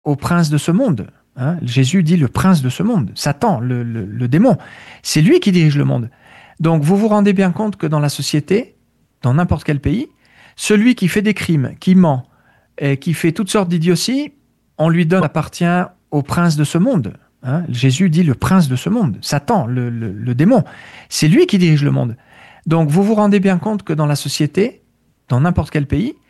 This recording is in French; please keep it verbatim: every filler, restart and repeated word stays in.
au prince de ce monde. Hein. Jésus dit le prince de ce monde, Satan, le, le, le démon. C'est lui qui dirige le monde. Donc vous vous rendez bien compte que dans la société, dans n'importe quel pays, celui qui fait des crimes, qui ment, et qui fait toutes sortes d'idioties, on lui donne appartient au prince de ce monde. Hein. Jésus dit le prince de ce monde, Satan, le, le, le démon. C'est lui qui dirige le monde. Donc vous vous rendez bien compte que dans la société, dans n'importe quel pays,